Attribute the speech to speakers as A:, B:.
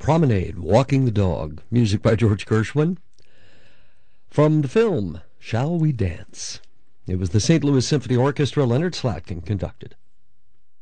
A: Promenade, Walking the Dog, music by George Gershwin. From the film Shall We Dance? It was the St. Louis Symphony Orchestra, Leonard Slatkin conducted.